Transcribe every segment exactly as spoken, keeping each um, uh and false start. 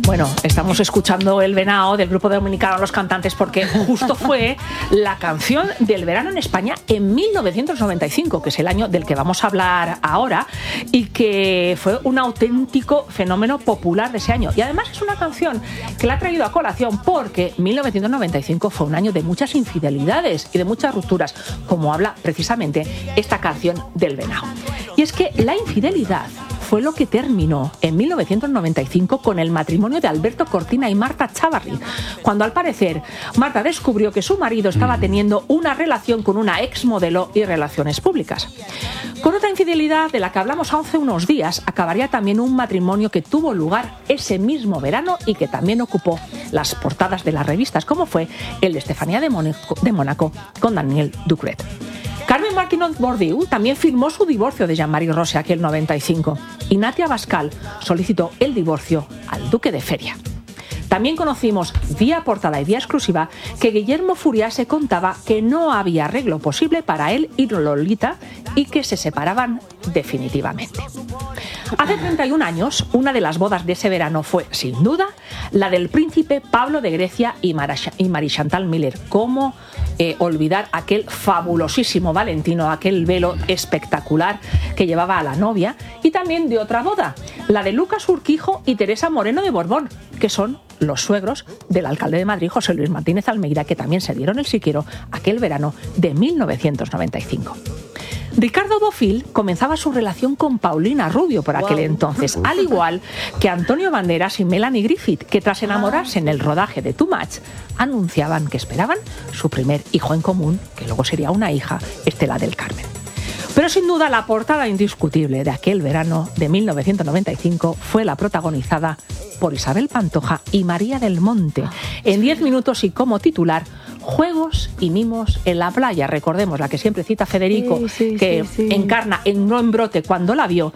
Bueno, estamos escuchando El Venao del grupo dominicano Los Cantantes porque justo fue la canción del verano en España en mil novecientos noventa y cinco, que es el año del que vamos a hablar ahora, y que fue un auténtico fenómeno popular de ese año. Y además es una canción que la ha traído a colación porque mil novecientos noventa y cinco fue un año de muchas infidelidades y de muchas rupturas, como habla precisamente esta canción del Venao. Y es que la infidelidad fue lo que terminó en mil novecientos noventa y cinco con el matrimonio de Alberto Cortina y Marta Chávarri, cuando al parecer Marta descubrió que su marido estaba teniendo una relación con una exmodelo y relaciones públicas. Con otra infidelidad de la que hablamos hace unos días, acabaría también un matrimonio que tuvo lugar ese mismo verano y que también ocupó las portadas de las revistas, como fue el de Estefanía de Mónaco, de Mónaco con Daniel Ducret. Carmen Martínez Bordiú también firmó su divorcio de Jean-Marie Rose aquel noventa y cinco y Natia Bascal solicitó el divorcio al duque de Feria. También conocimos vía portada y vía exclusiva que Guillermo Furiase contaba que no había arreglo posible para él y Lolita y que se separaban definitivamente. Hace treinta y un años, una de las bodas de ese verano fue, sin duda, la del príncipe Pablo de Grecia y Marie Chantal Miller. ¿Cómo eh, olvidar aquel fabulosísimo Valentino, aquel velo espectacular que llevaba a la novia? Y también de otra boda, la de Lucas Urquijo y Teresa Moreno de Borbón, que son los suegros del alcalde de Madrid, José Luis Martínez Almeida, que también se dieron el sí quiero aquel verano de mil novecientos noventa y cinco. Ricardo Bofill comenzaba su relación con Paulina Rubio por aquel wow. entonces, al igual que Antonio Banderas y Melanie Griffith, que tras enamorarse en el rodaje de Too Much, anunciaban que esperaban su primer hijo en común, que luego sería una hija, Estela del Carmen. Pero sin duda la portada indiscutible de aquel verano de mil novecientos noventa y cinco fue la protagonizada por Isabel Pantoja y María del Monte, en diez minutos y como titular, Juegos y mimos en la playa. Recordemos la que siempre cita Federico, sí, sí, que sí, sí. encarna en No en Brote cuando la vio,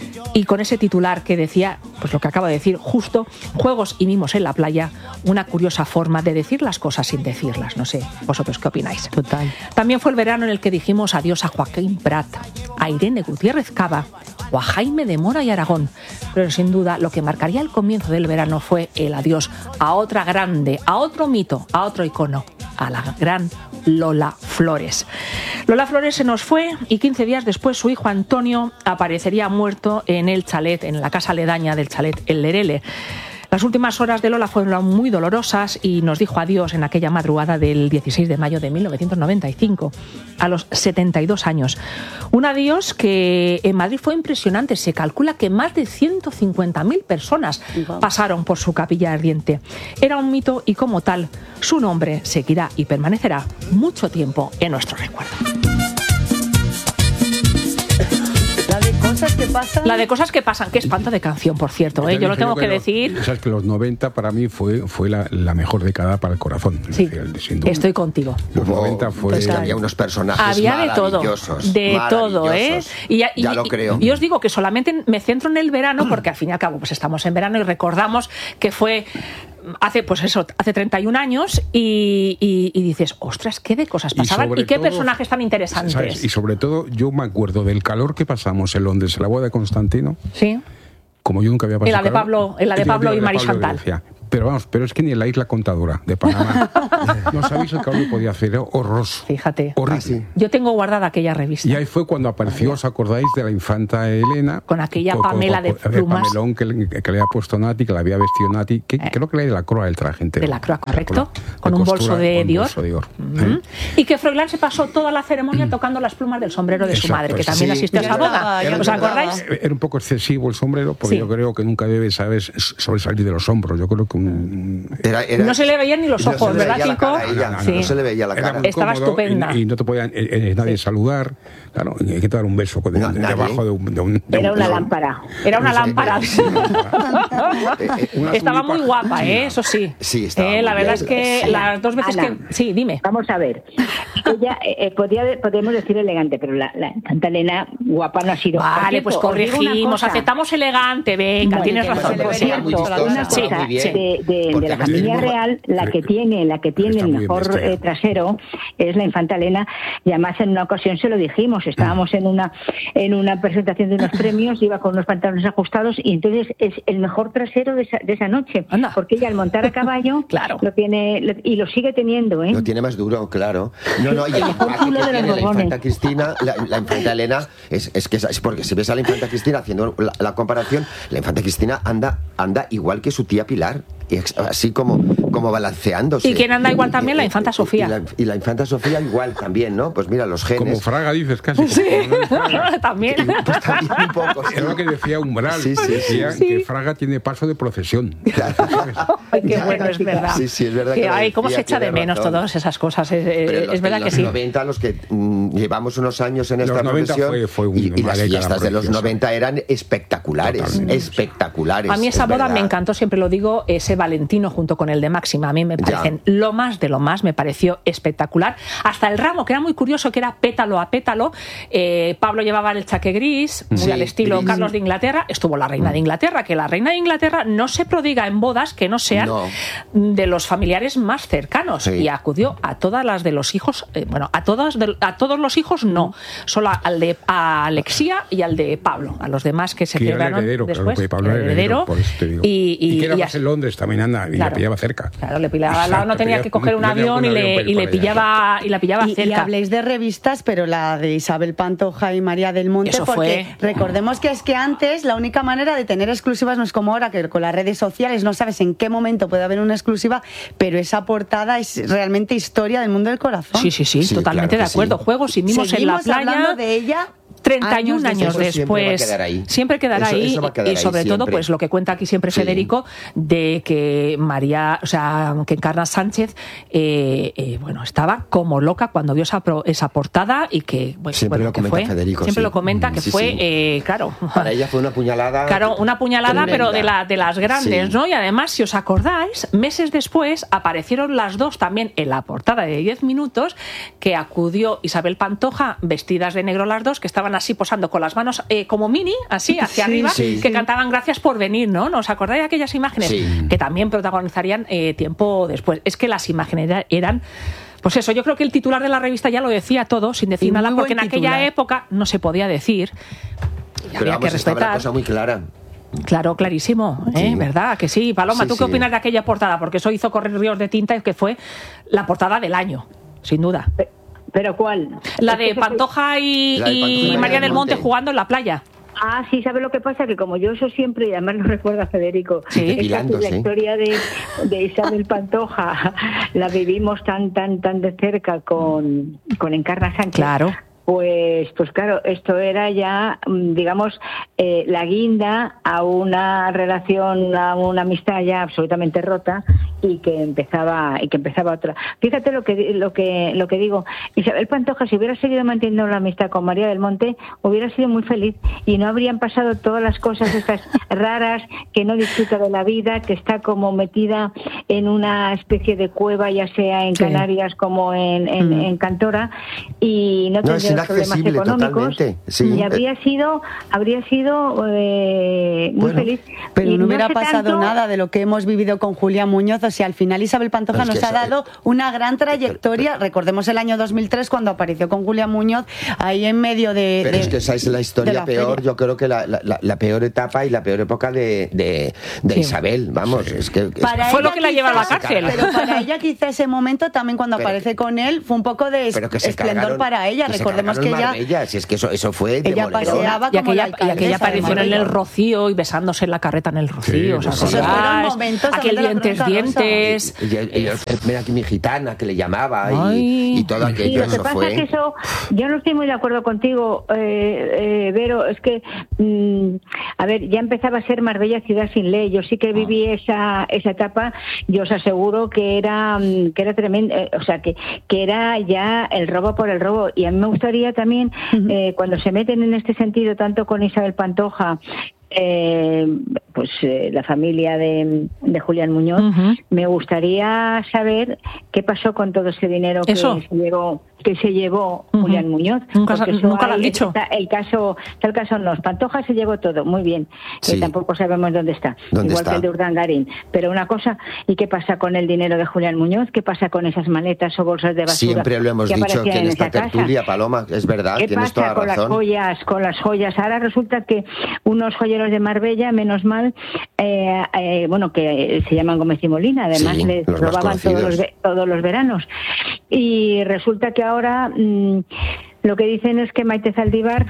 y con ese titular que decía, pues lo que acabo de decir, justo, Juegos y mimos en la playa, una curiosa forma de decir las cosas sin decirlas. No sé, vosotros qué opináis. Total. También fue el verano en el que dijimos adiós a Joaquín Prat, a Irene Gutiérrez Cava o a Jaime de Mora y Aragón. Pero sin duda lo que marcaría el comienzo del verano fue el adiós a otra grande, a otro mito, a otro icono, a la gran Lola Flores. Lola Flores se nos fue y quince días después su hijo Antonio aparecería muerto en el chalet, en la casa aledaña del chalet El Lerele. Las últimas horas de Lola fueron muy dolorosas y nos dijo adiós en aquella madrugada del dieciséis de mayo de mil novecientos noventa y cinco, a los setenta y dos años. Un adiós que en Madrid fue impresionante. Se calcula que más de ciento cincuenta mil personas pasaron por su capilla ardiente. Era un mito y como tal, su nombre seguirá y permanecerá mucho tiempo en nuestro recuerdo. Cosas que pasan. La de cosas que pasan, qué espanto de canción, por cierto, ¿eh? Yo lo tengo que, que decir. Sabes que los noventa para mí fue, fue la, la mejor década para el corazón. Sí, sin duda. Estoy contigo. Los noventa fue. Es que había unos personajes había de todo, de todo, ¿eh? Y ya, y, ya lo creo. Y, y os digo que solamente me centro en el verano porque al fin y al cabo pues estamos en verano y recordamos que fue hace pues eso, hace treinta y un años y, y, y dices, ostras, qué de cosas pasaban y, y qué todo, personajes tan interesantes. ¿sabes? Y sobre todo yo me acuerdo del calor que pasamos en Londres en la boda de Constantino. Sí. Como yo nunca había pasado. En la de Pablo, en la de Pablo y Marie Chantal. Pero vamos, pero es que ni en la isla Contadora de Panamá no sabéis el calor que podía hacer, era horroroso. Fíjate. Horrible. Yo tengo guardada aquella revista. Y ahí fue cuando apareció, ¿os acordáis de la infanta Elena? Con aquella con, Pamela con, con, de plumas. El pamelón que, que le había puesto Nati, que le había vestido Nati, que eh. creo que era de la croa del traje entero. De la croa, correcto. La, con, la un bolso de con Dior. Bolso de Dior. Uh-huh. ¿Eh? Y que Froilán se pasó toda la ceremonia tocando las plumas del sombrero de Exacto, su madre, que también sí, asistió a esa boda. ¿Os acordáis? Era un poco excesivo el sombrero, porque sí. yo creo que nunca debe, ¿sabes?, sobresalir de los hombros. Yo creo que un... Era, era, no se le veían ni los ojos, no ¿verdad, Kiko? No, sí. no se le veía la cara. Estaba estupenda. Y, y no te podía eh, nadie sí. saludar. Claro, hay que dar un beso de, no, de, debajo de un, de un... De era un, una de un, lámpara. Era una lámpara. Estaba muy guapa, ¿eh? Eso sí. Sí, estaba eh, La muy verdad bien. es que sí. las dos veces Ana, que... Sí, dime. Vamos a ver. Ella, eh, podría, podemos decir elegante, pero la, la Santa Elena guapa no ha sido. Vale, pues corregimos, aceptamos elegante, venga, no, tienes razón. Se le veía muy vistosa, sí, muy bien. De, de, de, de la familia real, la que tiene, la que tiene el mejor eh, trasero es la infanta Elena, y además en una ocasión se lo dijimos, estábamos en una en una presentación de unos premios, iba con unos pantalones ajustados y entonces es el mejor trasero de esa, de esa noche, Anda. porque ella al montar a caballo claro. lo tiene lo, y lo sigue teniendo, ¿eh? Lo tiene más duro, claro. No, no, y el mejor culo de los la infanta Cristina, la, la infanta Elena, es, es que es porque si ves a la infanta Cristina haciendo la, la comparación, la infanta Cristina anda anda igual que su tía Pilar. Y así como, como balanceándose. ¿Y quién anda igual también? La infanta Sofía. Y la, y la infanta Sofía igual también, ¿no? Pues mira, los genes. Como Fraga dices casi. Sí, también. Pues también un poco. Sí. Es lo que decía Umbral. Sí, sí, decía sí. que Fraga tiene paso de procesión. Ay, qué bueno, es verdad. Sí, sí, es verdad. Que, que ay, cómo se echa de menos razón. Todas esas cosas. Es, es los, verdad que sí. En los noventa, los que mm, llevamos unos años en esta profesión, fue, fue un, y, y las fiestas de los noventa eran espectaculares. Totalmente. Espectaculares. A mí esa boda me encantó, siempre lo digo, ese Valentino junto con el de Máxima, a mí me parecen ya. lo más de lo más, me pareció espectacular. Hasta el ramo, que era muy curioso, que era pétalo a pétalo. Eh, Pablo llevaba el chaqué gris, muy sí, al estilo gris. Carlos de Inglaterra. Estuvo la reina de Inglaterra, que la reina de Inglaterra no se prodiga en bodas que no sean no. de los familiares más cercanos. Sí. Y acudió a todas las de los hijos, eh, bueno, a todas de, a todos los hijos no, solo al de a Alexia y al de Pablo. A los demás que se que quedaron heredero, después. Claro, Pablo el heredero. Por eso te digo. Y, y, y que era y más en Londres también anda, y claro. la pillaba cerca. Claro, le pillaba al lado, no tenía que coger un avión y le, y le pillaba y la pillaba y, cerca. Y habléis de revistas, pero la de Isabel Pantoja y María del Monte, Eso porque fue. recordemos que es que antes la única manera de tener exclusivas no es como ahora, que con las redes sociales no sabes en qué momento puede haber una exclusiva, pero esa portada es realmente historia del mundo del corazón. Sí, sí, sí, sí totalmente claro de acuerdo. Sí. Juegos y mimos en la playa. Hablando de ella. treinta y un años, años después, después siempre quedará ahí, eso, eso quedar y sobre ahí todo pues lo que cuenta aquí siempre sí. Federico, de que María, o sea, que Encarna Sánchez eh, eh, bueno, estaba como loca cuando vio esa, pro, esa portada y que, bueno, siempre bueno, lo comenta fue, Federico, siempre sí. lo comenta que sí, fue, sí. Eh, claro, para ella fue una puñalada, claro, una puñalada, tremenda. Pero de, la, de las grandes, sí. ¿no? Y además, si os acordáis, meses después aparecieron las dos también en la portada de diez minutos, que acudió Isabel Pantoja, vestidas de negro las dos, que estaban así posando con las manos eh, como mini, así, hacia sí, arriba, sí, que sí. cantaban gracias por venir, ¿no? ¿Os acordáis de aquellas imágenes? Sí. Que también protagonizarían eh, tiempo después. Es que las imágenes eran... Pues eso, yo creo que el titular de la revista ya lo decía todo, sin decir nada, porque en aquella titular. época no se podía decir. Pero había vamos, que respetar. Estaba la cosa muy clara. Claro, clarísimo, ¿eh? Sí. ¿Verdad? Que sí. Paloma, sí, ¿tú qué sí. opinas de aquella portada? Porque eso hizo correr ríos de tinta y que fue la portada del año, sin duda. ¿Pero cuál? La de Pantoja y, la de Pantoja y María del Monte. Monte jugando en la playa. Ah, sí, ¿sabe lo que pasa? Que como yo eso siempre, y además lo recuerda Federico, sí. esta es la historia de, de Isabel Pantoja, la vivimos tan, tan, tan de cerca con, con Encarna Sánchez. Claro. Pues, pues claro, esto era ya, digamos, eh, la guinda a una relación, a una amistad ya absolutamente rota y que empezaba y que empezaba otra. Fíjate lo que lo que lo que digo. Isabel Pantoja, si hubiera seguido manteniendo la amistad con María del Monte, hubiera sido muy feliz y no habrían pasado todas las cosas estas raras, que no disfruta de la vida, que está como metida en una especie de cueva, ya sea en Canarias sí. como en, en, mm. en Cantora, y no tendría no problemas económicos sí. y habría sido habría sido eh, muy bueno, feliz, pero y no hubiera no pasado tanto... nada de lo que hemos vivido con Julia Muñoz. O sea, al final Isabel Pantoja es nos ha dado una gran trayectoria. Pero, pero, recordemos el año dos mil tres cuando apareció con Julia Muñoz ahí en medio de pero de, es que esa es la historia la peor feria. Yo creo que la, la, la peor etapa y la peor época de, de, de sí. Isabel, vamos, sí. es que es, fue lo que la lleva a la cárcel, pero para ella quizá ese momento también cuando pero, aparece con él fue un poco de esplendor cargaron, para ella. Recordemos que ella ella, si es que eso, eso fue ella paseaba y aquella, y aquella aparición en el Rocío y besándose en la carreta en el Rocío, sí, o sea, esos fueron momentos aquel dientes dientes y, y, y, y mira aquí mi gitana que le llamaba y, y todo aquello. Y lo que eso pasa fue es que eso, yo no estoy muy de acuerdo contigo, eh, eh, Vero, es que mmm, a ver, ya empezaba a ser Marbella ciudad sin ley. Yo sí que viví esa esa etapa, yo os aseguro que era que era tremendo, eh, o sea, que que era ya el robo por el robo. Y a mí me gustaría también uh-huh. eh, cuando se meten en este sentido tanto con Isabel Pantoja, eh, pues eh, la familia de, de Julián Muñoz, uh-huh. me gustaría saber qué pasó con todo ese dinero que Eso. se llegó que se llevó uh-huh. Julián Muñoz. Nunca, nunca lo han dicho. Está el caso, está el caso Nos. Pantoja se llevó todo, muy bien. Sí. Eh, tampoco sabemos dónde está. ¿Dónde Igual está? que el de Urdangarín. Pero una cosa, ¿y qué pasa con el dinero de Julián Muñoz? ¿Qué pasa con esas maletas o bolsas de basura? Siempre lo hemos que dicho que en, en esta tertulia, casa? Paloma, es verdad, ¿Qué tienes pasa toda con razón. las joyas, con las joyas? Ahora resulta que unos joyeros de Marbella, menos mal, eh, eh, bueno, que se llaman Gómez y Molina, además sí, les robaban todos los, todos los veranos. Y resulta que ahora mmm, lo que dicen es que Maite Zaldívar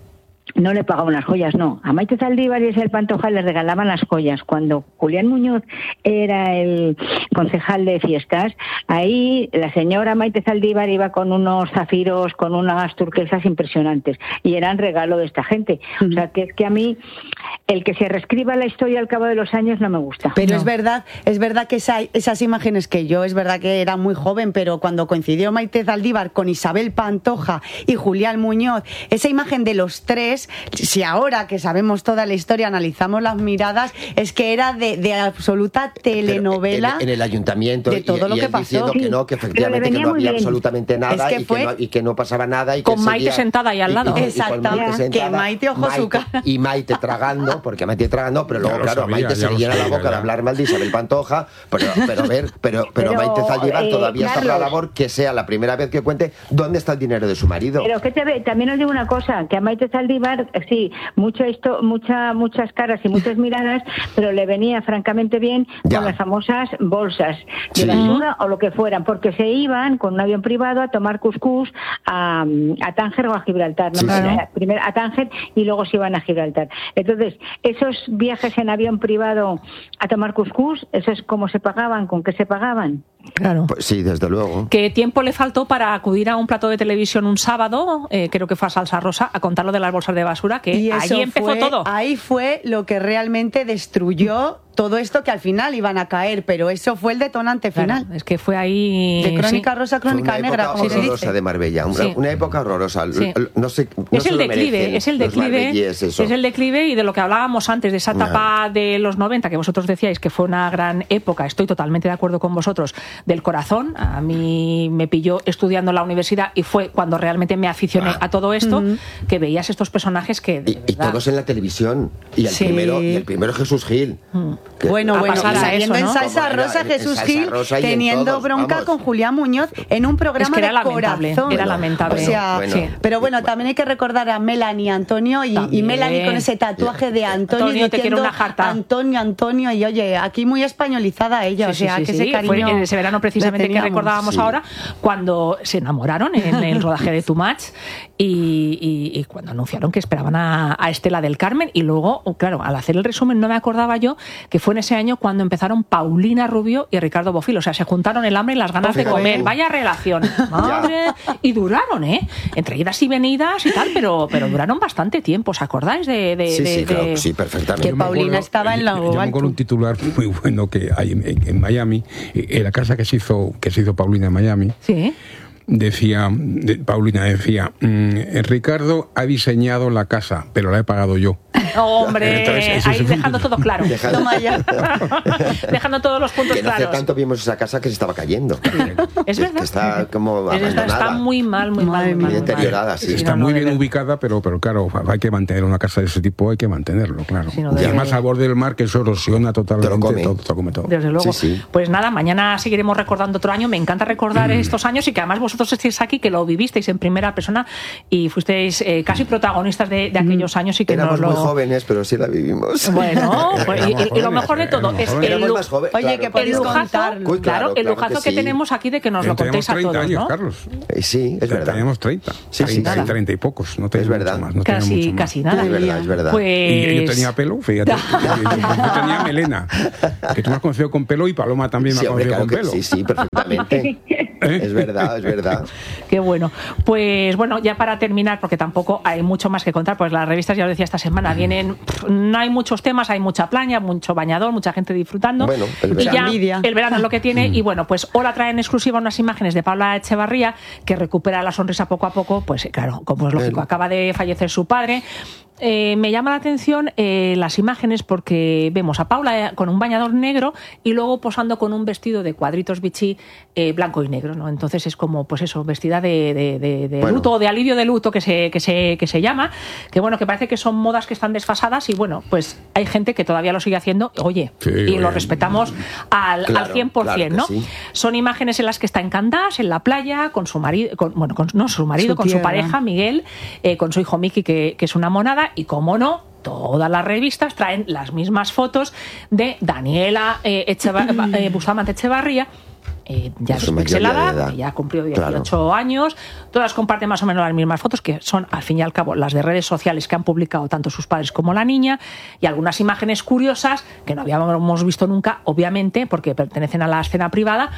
no le pagaba unas joyas, no. A Maite Zaldívar y Isabel Pantoja les regalaban las joyas. Cuando Julián Muñoz era el concejal de fiestas, ahí la señora Maite Zaldívar iba con unos zafiros, con unas turquesas impresionantes. Y eran regalo de esta gente. O sea, que es que a mí, el que se reescriba la historia al cabo de los años no me gusta. Pero no. es verdad, es verdad que esa, esas imágenes que yo, es verdad que era muy joven, pero cuando coincidió Maite Zaldívar con Isabel Pantoja y Julián Muñoz, esa imagen de los tres, si ahora que sabemos toda la historia analizamos las miradas, es que era de, de absoluta telenovela. En, en el ayuntamiento de todo y, lo y que él pasó. diciendo que no, que efectivamente que no había bien. absolutamente nada, es que y, fue... que no, y que no pasaba nada. Y con que Maite seguía, sentada ahí al lado. Y, y, exactamente, y que Maite ojo Maite, su cara. Y Maite tragando, porque Maite tragando, pero luego, claro, sabía, Maite se llena la boca ya. de hablar mal de Isabel Pantoja, pero, pero a ver, pero, pero, pero Maite Zaldívar eh, todavía está la labor que sea la primera vez que cuente dónde está el dinero de su marido. Pero que te ve, también os digo una cosa, que a Maite Zaldívar, sí, mucho esto, mucha, muchas caras y muchas miradas, pero le venía francamente bien ya. con las famosas bolsas de sí. basura o lo que fueran, porque se iban con un avión privado a tomar cuscús a, a Tánger o a Gibraltar, ¿no? Sí, sí. Primero a Tánger y luego se iban a Gibraltar. Entonces, esos viajes en avión privado a tomar cuscús, ¿eso es cómo se pagaban? ¿Con qué se pagaban? Claro. Pues sí, desde luego. ¿Qué tiempo le faltó para acudir a un plato de televisión un sábado, eh, creo que fue a Salsa Rosa, a contar lo de las bolsas de basura? Que y ahí empezó fue, todo. Ahí fue lo que realmente destruyó todo esto, que al final iban a caer, pero eso fue el detonante final. Claro, es que fue ahí... De Crónica sí. Rosa, Crónica fue una Negra, época como se horrorosa dice. de Marbella, una, sí. una época horrorosa. Sí. No sé, no es el declive, es el declive, es el declive y de lo que hablábamos antes, de esa etapa no. de los noventa, que vosotros decíais que fue una gran época, estoy totalmente de acuerdo con vosotros, del corazón. A mí me pilló estudiando en la universidad y fue cuando realmente me aficioné ah. a todo esto, uh-huh. que veías estos personajes que... Y, y todos en la televisión, y el, sí. primero, y el primero Jesús Gil. Uh-huh. Bueno, bueno, a saliendo eso, ¿no? en Salsa Rosa, Jesús Salsa Gil Rosa teniendo todos, bronca vamos. con Julián Muñoz en un programa es que era de lamentable, corazón. Era lamentable. O sea, bueno, sí. Pero bueno, también hay que recordar a Melanie Antonio y, y Melanie con ese tatuaje de Antonio, Antonio te quiero una jarta. Antonio, Antonio, y oye, aquí muy españolizada ella, sí, o sea, sí, que sí, ese sí. cariño fue en ese verano precisamente que recordábamos sí. ahora, cuando se enamoraron en el rodaje de Too Much y, y, y cuando anunciaron que esperaban a, a Estela del Carmen, y luego, claro, al hacer el resumen no me acordaba yo que fue en ese año cuando empezaron Paulina Rubio y Ricardo Bofill, o sea, se juntaron el hambre y las ganas oh, de comer, vaya relación, madre, y duraron, ¿eh? Entre idas y venidas y tal, pero, pero duraron bastante tiempo, ¿os acordáis de...? de, sí, de, sí, de... claro, sí, perfectamente. Que Paulina acuerdo, estaba en la Yo, yo me acuerdo un titular muy bueno que hay en, en Miami, en la casa que se hizo, que se hizo Paulina en Miami. Sí. Decía, de, Paulina decía, mmm, Ricardo ha diseñado la casa, pero la he pagado yo. Oh, hombre, entonces, ahí dejando todo claro. Dejando, Toma ya. Dejando todos los puntos que no claros. hace tanto vimos esa casa que se estaba cayendo. Sí. Es verdad. Que está como abandonada. Está muy mal, muy mal. Muy, muy deteriorada, sí. Está no, no, muy bien ver. ubicada, pero, pero claro, hay que mantener una casa de ese tipo, hay que mantenerlo, claro. Sí, no y además al borde del mar, que eso erosiona totalmente. Te lo come. Todo, todo, come todo. Desde luego. Sí, sí. Pues nada, mañana seguiremos recordando otro año. Me encanta recordar mm. estos años y que además vosotros estéis aquí, que lo vivisteis en primera persona y fuisteis eh, casi protagonistas de, de aquellos años y que éramos nos lo... muy jóvenes, pero sí la vivimos. Bueno, pues, y, y, y lo mejor de todo es el, lu- joven, Oye, claro, que podéis el lujazo, contar. Uy, claro, el lujazo claro que, que sí. tenemos aquí de que nos lo contéis a todos, años, ¿no? Carlos. Eh, sí, es verdad. Teníamos treinta. Sí, sí, treinta, sí. treinta y pocos. No es verdad. Más, no casi, mucho más. casi nada. Es verdad, es verdad. Pues... Y yo tenía pelo, fíjate. Yo tenía melena. Que tú me has conocido con pelo y Paloma también me sí, ha hombre, conocido claro con que, pelo. sí, sí, perfectamente. ¿Eh? Es verdad, es verdad. Qué bueno. Pues bueno, ya para terminar, porque tampoco hay mucho más que contar, pues las revistas, ya lo decía esta semana, vienen, no hay muchos temas, hay mucha playa, mucho bañador, mucha gente disfrutando. Bueno, el verano. Y ya, el verano es lo que tiene. Y bueno, pues ahora trae en exclusiva unas imágenes de Paula Echevarría, que recupera la sonrisa poco a poco, pues claro, como es lógico, acaba de fallecer su padre. eh, me llama la atención eh, las imágenes porque vemos a Paula con un bañador negro y luego posando con un vestido de cuadritos Vichy eh, blanco y negro, ¿no? Entonces es como, pues eso, vestida de, de, de, de bueno. luto, de alivio de luto que se, que se que se llama, que bueno, que parece que son modas que están desfasadas y bueno, pues hay gente que todavía lo sigue haciendo, oye, sí, y bueno. lo respetamos al, claro, al cien por ciento, claro ¿no? Sí. Son imágenes en las que está en Candás, en la playa, con su marido, con, bueno, con, no su marido, su con tierra. su pareja, Miguel, eh, con su hijo Miki, que, que es una monada, y como no, todas las revistas traen las mismas fotos de Daniela eh, Echeva, eh, Bustamante Echevarría, Eh, ya es pixelada, ya cumplió dieciocho claro. años, todas comparten más o menos las mismas fotos, que son al fin y al cabo las de redes sociales que han publicado tanto sus padres como la niña, y algunas imágenes curiosas que no habíamos visto nunca, obviamente, porque pertenecen a la escena privada,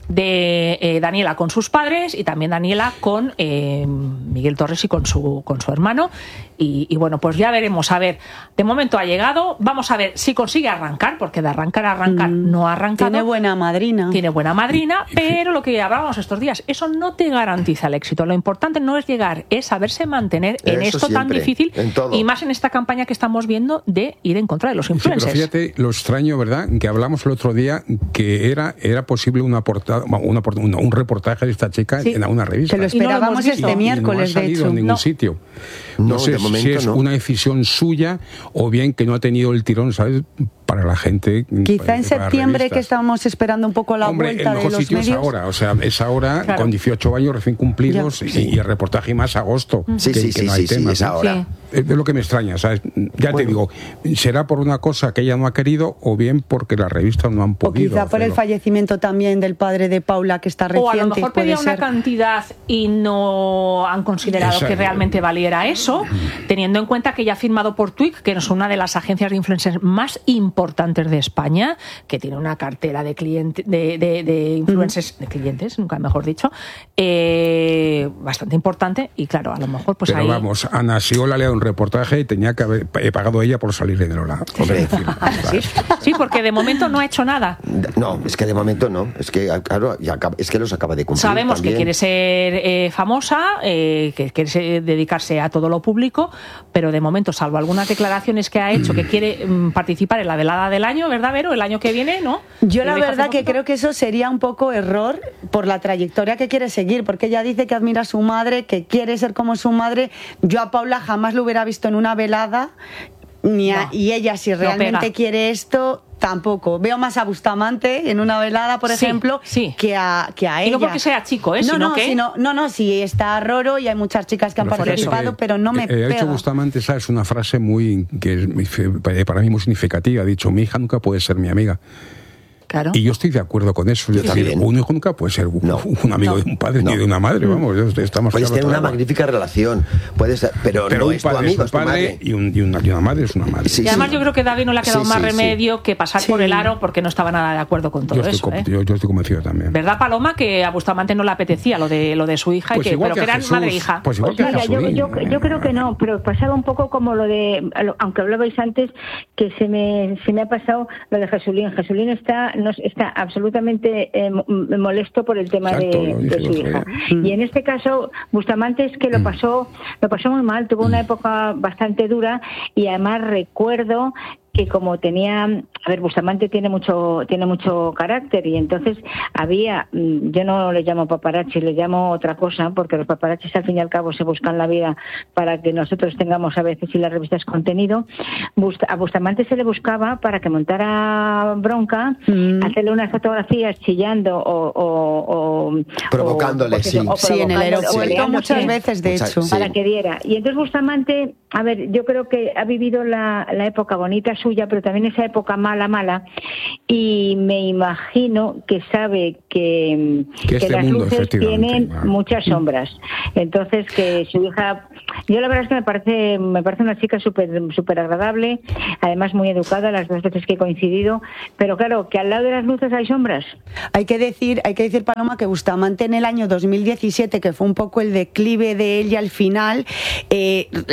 de eh, Daniela con sus padres y también Daniela con eh, Miguel Torres y con su, con su hermano. Y, y bueno, pues ya veremos. A ver, de momento ha llegado. Vamos a ver si consigue arrancar, porque de arrancar a arrancar mm, no ha arrancado. Tiene buena madrina. Tiene buena madrina, pero lo que hablábamos estos días, eso no te garantiza el éxito. Lo importante no es llegar, es saberse mantener en eso esto siempre, tan difícil y más en esta campaña que estamos viendo de ir en contra de los influencers. Sí, pero fíjate lo extraño, ¿verdad? Que hablamos el otro día que era, era posible una portada, una, una, un reportaje de esta chica sí, en una revista. Que lo esperábamos no lo este y, miércoles, y no ha salido de hecho. en ningún no. sitio. No, no sé si es no. una decisión suya o bien que no ha tenido el tirón, ¿sabes?, para la gente. Quizá para, en septiembre, que estábamos esperando un poco la Hombre, vuelta el mejor de los sitio medios. Es ahora, o sea, es ahora claro. con dieciocho años recién cumplidos y, sí. y el reportaje más agosto. Sí, que, sí, que sí, no hay sí, temas, sí, es ahora. Sí. Es lo que me extraña, ¿sabes? Ya bueno. te digo, será por una cosa que ella no ha querido o bien porque las revistas no han podido. O quizá por hacerlo. el fallecimiento también del padre de Paula, que está reciente. O a lo mejor pedía una cantidad y no han considerado Esa, que realmente valiera eso, teniendo en cuenta que ya ha firmado por Twig, que es una de las agencias de influencers más importantes de España, que tiene una cartera de clientes, de, de, de influencers, de clientes, nunca mejor dicho, eh, bastante importante, y claro, a lo mejor pues Pero ahí... vamos, Ana Siola le ha dado un reportaje y tenía que haber pagado ella por salir de Lola. Sí. sí, sí, porque de momento no ha hecho nada. No, es que de momento no, es que claro, es que los acaba de cumplir. Sabemos también. que quiere ser eh, famosa, eh, que quiere ser, dedicarse a todo lo público, pero de momento, salvo algunas declaraciones que ha hecho, que quiere mm, participar en la velada del año, ¿verdad, Vero? El año que viene, ¿no? Yo la verdad que creo que eso sería un poco error por la trayectoria que quiere seguir, porque ella dice que admira a su madre, que quiere ser como su madre. Yo a Paula jamás lo hubiera visto en una velada, ni a, no, y ella, si realmente no quiere esto, tampoco. Veo más a Bustamante en una velada, por sí, ejemplo, sí. que a, que a ella. Y no porque sea chico, ¿eh? No, sino no, que... sino, no, no, sí está Roro y hay muchas chicas que han pero participado, que, pero no me eh, pega. Ha dicho Bustamante, ¿sabes? Una frase muy que es para mí muy significativa. Ha dicho, mi hija nunca puede ser mi amiga. Claro. Y yo estoy de acuerdo con eso. Yo es decir, un hijo nunca puede ser un, no, un amigo no, de un padre no. ni de una madre. Vamos, estamos Puedes tener una magnífica relación, puede ser, pero, pero no un es tu padre amigo, es un padre es tu y, un, y, una, y una madre es una madre. Sí, y además sí. yo creo que a David no le ha quedado sí, más sí, remedio sí. que pasar sí. por el aro, porque no estaba nada de acuerdo con todo yo eso. Estoy, ¿eh? yo, yo estoy convencido también. ¿Verdad, Paloma? Que a Bustamante no le apetecía lo de lo de su hija, pues y que, pero que que eran Jesús, madre e hija. Pues igual pues que mira, yo, yo, yo creo que no, pero pasaba un poco como lo de, aunque hablabais antes, que se me se me ha pasado lo de Jesulín. Jesulín está, no, está absolutamente eh, molesto por el tema Exacto, de, de su hija. Y en este caso, Bustamante es que lo pasó, lo pasó muy mal, tuvo una época bastante dura, y además recuerdo que como tenía, a ver, Bustamante tiene mucho tiene mucho carácter, y entonces había, yo no le llamo paparazzi, le llamo otra cosa, porque los paparazzis al fin y al cabo se buscan la vida para que nosotros tengamos a veces y las revistas contenido. A Bustamante se le buscaba para que montara bronca, mm. hacerle unas fotografías chillando o... o, o provocándole, o, sí. O sí, en el aeropuerto muchas veces, de hecho. Para sí. que diera. Y entonces Bustamante, a ver, yo creo que ha vivido la, la época bonita suya, pero también esa época mala, mala, y me imagino que sabe que, que, este que las mundo, luces tienen claro. muchas sombras. Entonces, que su hija, yo la verdad es que me parece me parece una chica súper súper agradable, además muy educada las dos veces que he coincidido, pero claro, que al lado de las luces hay sombras. Hay que decir, hay que decir, Paloma, que Bustamante en el año dos mil diecisiete, que fue un poco el declive de ella al final, eh, le salvó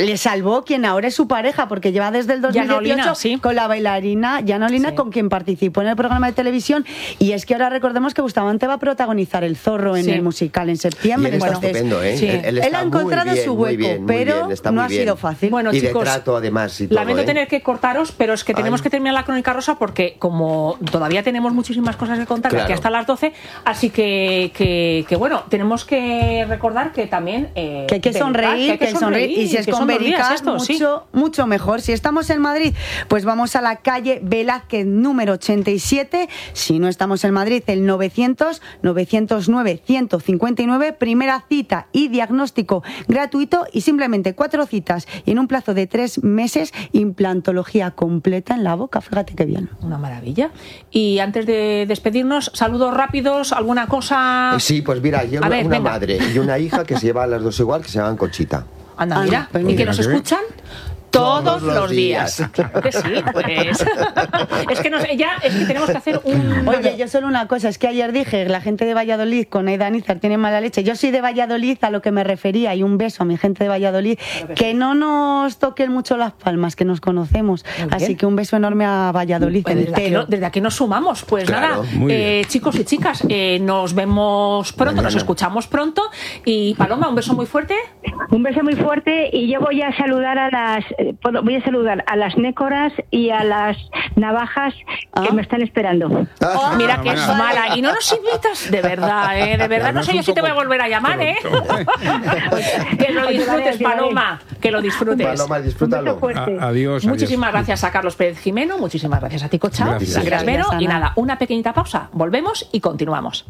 salvó quien ahora es su pareja, porque lleva desde el dos mil dieciocho Yanolina, sí. con la bailarina Yanolina, sí. con quien participó en el programa de televisión. Y es que ahora recordemos que Bustamante va a protagonizar El Zorro en sí. el musical en septiembre. Y él está estupendo, ¿eh? Sí. Él, él, él ha encontrado bien, su hueco, bien, pero bien, no ha bien. sido fácil. Bueno, y chicos, de trato además y todo, lamento ¿eh? tener que cortaros, pero es que tenemos Ay. que terminar la Crónica Rosa porque como todavía tenemos muchísimas cosas que contar claro. aquí hasta las doce, así que, que, que bueno, tenemos que recordar que también eh, que hay que sonreír, que hay que, que sonreír, sonreír y si es con Vericat esto, mucho, sí. mucho mejor. Si estamos en Madrid, pues vamos a la calle Velázquez número ochenta y siete. Si no estamos en Madrid, el novecientos, novecientos nueve, ciento cincuenta y nueve, primera cita y diagnóstico gratuito y simplemente cuatro citas y en un plazo de tres meses, implantología completa en la boca. Fíjate qué bien. Una maravilla. Y antes de despedirnos, saludos rápidos, alguna cosa. Sí, pues mira, yo una, ver, una venga. madre y una hija que se lleva a las dos igual, que se llaman Conchita. Anda, mira, pues y mira, que nos escuchan todos, todos los, los días. días. Claro que sí, pues. Es que nos, ya es que tenemos que hacer un. Oye, yo solo una cosa, es que ayer dije, la gente de Valladolid con Aida Nízar tiene mala leche. Yo soy de Valladolid, a lo que me refería, y un beso a mi gente de Valladolid, que, que no nos toquen mucho las palmas, que nos conocemos. Así que un beso enorme a Valladolid pues entero. Desde aquí, no, desde aquí nos sumamos. Pues claro, nada, eh, chicos y chicas, eh, nos vemos pronto, Mañana. Nos escuchamos pronto. Y Paloma, un beso muy fuerte. Un beso muy fuerte y yo voy a saludar a las voy a saludar a las nécoras y a las navajas ¿Ah? que me están esperando. Oh, mira que es bueno. mala y no nos invitas, de verdad, ¿eh? De verdad, no sé yo si te voy a volver a llamar, ¿eh? Que lo disfrutes, Paloma, que lo disfrutes. Paloma, disfrútalo. A, adiós. Muchísimas adiós. gracias a Carlos Pérez Jimeno, muchísimas gracias a ti, Cochao, Gracias. gracias, Vero, Gracias, y Ana. nada, una pequeñita pausa, volvemos y continuamos.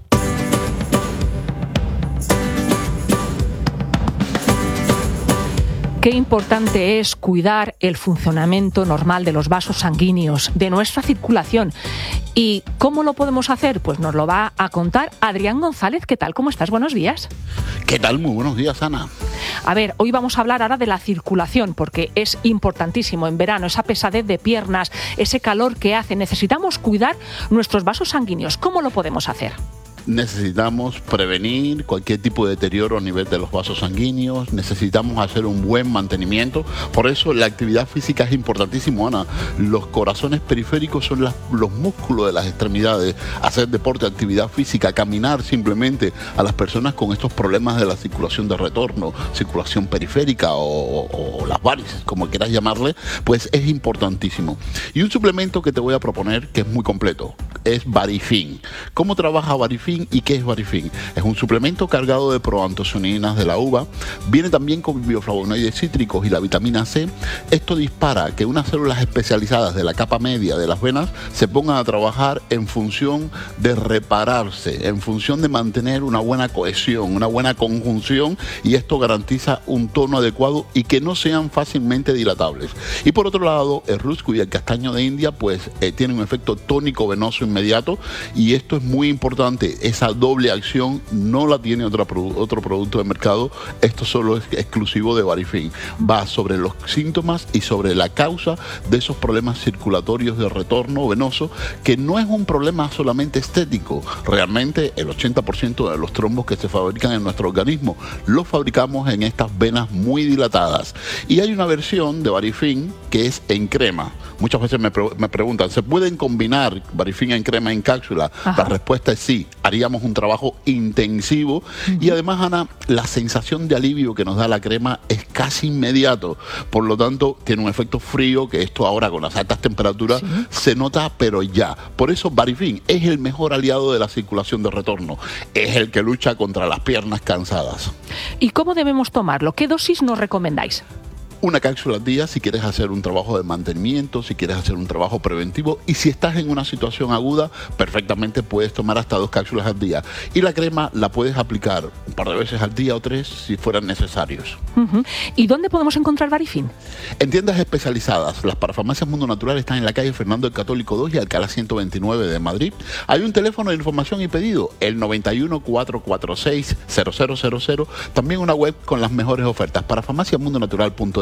Qué importante es cuidar el funcionamiento normal de los vasos sanguíneos, de nuestra circulación. ¿Y cómo lo podemos hacer? Pues nos lo va a contar Adrián González. ¿Qué tal? ¿Cómo estás? Buenos días. ¿Qué tal? Muy buenos días, Ana. A ver, hoy vamos a hablar ahora de la circulación, porque es importantísimo en verano, esa pesadez de piernas, ese calor que hace. Necesitamos cuidar nuestros vasos sanguíneos. ¿Cómo lo podemos hacer? Necesitamos prevenir cualquier tipo de deterioro a nivel de los vasos sanguíneos, necesitamos hacer un buen mantenimiento, por eso la actividad física es importantísimo, Ana. Los corazones periféricos son las, los músculos de las extremidades, hacer deporte, actividad física, caminar simplemente a las personas con estos problemas de la circulación de retorno, circulación periférica o, o, o las varices, como quieras llamarle, pues es importantísimo. Y un suplemento que te voy a proponer que es muy completo, es Varifin. ¿Cómo trabaja Varifin? ¿Y qué es Varifin? Es un suplemento cargado de proantocianinas de la uva, viene también con bioflavonoides cítricos y la vitamina C. Esto dispara que unas células especializadas de la capa media de las venas se pongan a trabajar en función de repararse, en función de mantener una buena cohesión, una buena conjunción, y esto garantiza un tono adecuado y que no sean fácilmente dilatables. Y por otro lado, el rusco y el castaño de India pues eh, tienen un efecto tónico venoso inmediato, y esto es muy importante. Esa doble acción no la tiene otra, otro producto de mercado. Esto solo es exclusivo de Varifin. Va sobre los síntomas y sobre la causa de esos problemas circulatorios de retorno venoso, que no es un problema solamente estético. Realmente el ochenta por ciento de los trombos que se fabrican en nuestro organismo los fabricamos en estas venas muy dilatadas. Y hay una versión de Varifin que es en crema. Muchas veces me, pre me preguntan, ¿se pueden combinar Varifin en crema en cápsula? Ajá. La respuesta es sí. Haríamos un trabajo intensivo. Uh-huh. Y además, Ana, la sensación de alivio que nos da la crema es casi inmediato. Por lo tanto, tiene un efecto frío, que esto ahora con las altas temperaturas ¿sí? se nota, pero ya. Por eso Varifin es el mejor aliado de la circulación de retorno. Es el que lucha contra las piernas cansadas. ¿Y cómo debemos tomarlo? ¿Qué dosis nos recomendáis? Una cápsula al día si quieres hacer un trabajo de mantenimiento, si quieres hacer un trabajo preventivo, y si estás en una situación aguda, perfectamente puedes tomar hasta dos cápsulas al día. Y la crema la puedes aplicar un par de veces al día o tres si fueran necesarios. Uh-huh. ¿Y dónde podemos encontrar Varifin? En tiendas especializadas. Las parafarmacias Mundo Natural están en la calle Fernando el Católico dos y Alcalá ciento veintinueve de Madrid. Hay un teléfono de información y pedido, el noventa y uno, cuatrocientos cuarenta y seis, cero cero cero cero. También una web con las mejores ofertas, parafarmacia mundo natural punto es.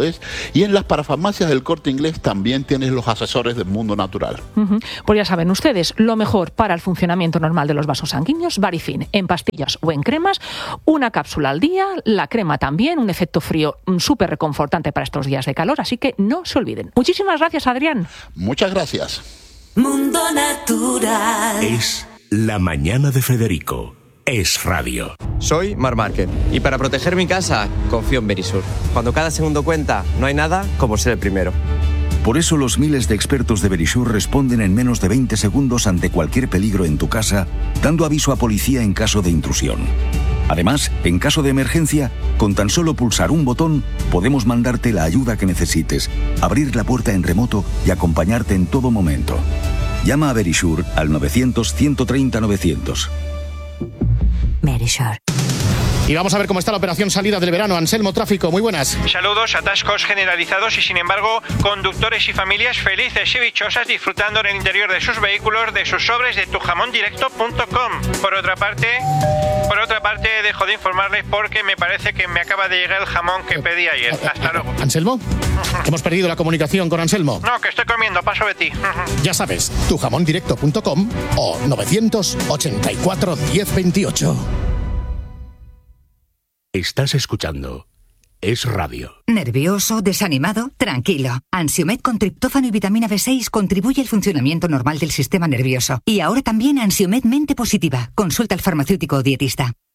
Inglés, y en las parafarmacias del Corte Inglés también tienes los asesores del Mundo Natural. Uh-huh. Pues ya saben ustedes, lo mejor para el funcionamiento normal de los vasos sanguíneos, Varifin, en pastillas o en cremas, una cápsula al día, la crema también, un efecto frío súper reconfortante para estos días de calor, así que no se olviden. Muchísimas gracias, Adrián. Muchas gracias. Mundo Natural. Es La Mañana de Federico. Es radio. Soy Mar Márquez y para proteger mi casa confío en Verisur. Cuando cada segundo cuenta, no hay nada como ser el primero. Por eso los miles de expertos de Verisur responden en menos de veinte segundos ante cualquier peligro en tu casa, dando aviso a policía en caso de intrusión. Además, en caso de emergencia, con tan solo pulsar un botón, podemos mandarte la ayuda que necesites, abrir la puerta en remoto y acompañarte en todo momento. Llama a Verisur al novecientos, ciento treinta, novecientos. Verisur. Y vamos a ver cómo está la operación salida del verano. Anselmo, tráfico, muy buenas. Saludos, atascos generalizados y sin embargo conductores y familias felices y dichosas disfrutando en el interior de sus vehículos de sus sobres de tu jamón directo punto com. Por otra parte, por otra parte dejo de informarles porque me parece que me acaba de llegar el jamón que pedí ayer. Hasta luego. ¿Anselmo? Hemos perdido la comunicación con Anselmo. No, que estoy comiendo, paso de ti. Ya sabes, tu jamón directo punto com o novecientos ochenta y cuatro, diez veintiocho. Estás escuchando Es Radio. ¿Nervioso? ¿Desanimado? Tranquilo. Ansiomed con triptófano y vitamina B seis contribuye al funcionamiento normal del sistema nervioso. Y ahora también Ansiomed Mente Positiva. Consulta al farmacéutico o dietista.